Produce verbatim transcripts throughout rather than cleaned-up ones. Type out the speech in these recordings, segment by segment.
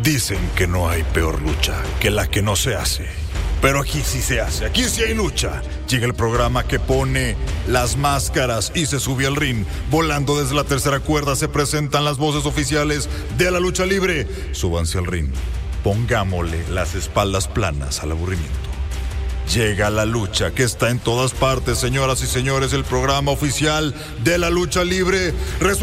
Dicen que no hay peor lucha que la que no se hace. Pero aquí sí se hace, aquí sí hay lucha. Llega el programa que pone las máscaras y se sube al ring. Volando desde la tercera cuerda se presentan las voces oficiales de la lucha libre. Súbanse al ring, pongámosle las espaldas planas al aburrimiento. Llega la lucha que está en todas partes, señoras y señores, el programa oficial de la lucha libre,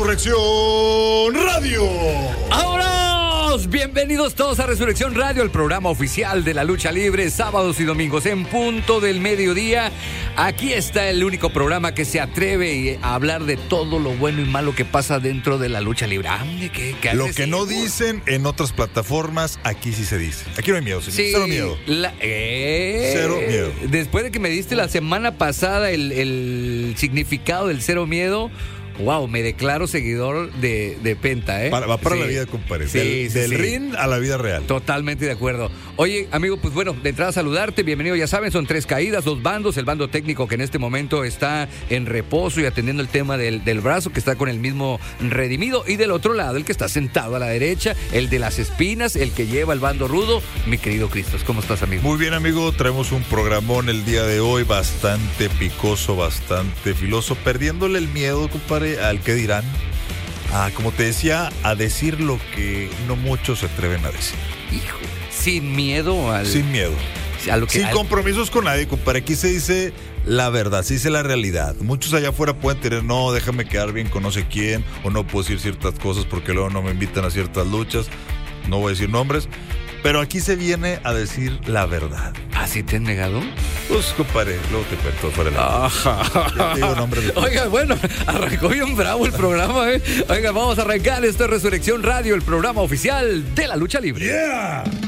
Resurrección Radio. ¡Ahora! Bienvenidos todos a Resurrección Radio, el programa oficial de la lucha libre, sábados y domingos en punto del mediodía. Aquí está el único programa que se atreve a hablar de todo lo bueno y malo que pasa dentro de la lucha libre. Ah, ¿qué, qué lo que no dicen en otras plataformas, aquí sí se dice. Aquí no hay miedo, señor. Sí, Cero miedo. La, eh, Cero miedo. Después de que me diste la semana pasada el, el significado del cero miedo, wow, me declaro seguidor de, de Penta, ¿eh? Para, va para sí. la vida, compadre. Sí, del sí, del sí. ring a la vida real. Totalmente de acuerdo. Oye, amigo, pues bueno, de entrada saludarte, bienvenido, ya saben, son tres caídas, dos bandos, el bando técnico que en este momento está en reposo y atendiendo el tema del, del brazo, que está con el mismo redimido, y del otro lado, el que está sentado a la derecha, el de las espinas, el que lleva el bando rudo, mi querido Cristos. ¿Cómo estás, amigo? Muy bien, amigo, traemos un programón el día de hoy, bastante picoso, bastante filoso, perdiéndole el miedo, compadre, al que dirán. Ah, como te decía, a decir lo que no muchos se atreven a decir. Hijo, sin miedo al... Sin miedo. A lo que, Sin al... compromisos con nadie, compadre. Aquí se dice la verdad, se dice la realidad. Muchos allá afuera pueden tener, no, déjame quedar bien con no sé quién, o no puedo decir ciertas cosas porque luego no me invitan a ciertas luchas. No voy a decir nombres. Pero aquí se viene a decir la verdad. ¿Así te han negado? Pues, compadre, luego te cuento fuera de la... Ajá. Ya te digo nombres de... Oiga, bueno, arrancó bien bravo el programa, ¿eh? Oiga, vamos a arrancar. Esto es Resurrección Radio, el programa oficial de la lucha libre. ¡Yeah!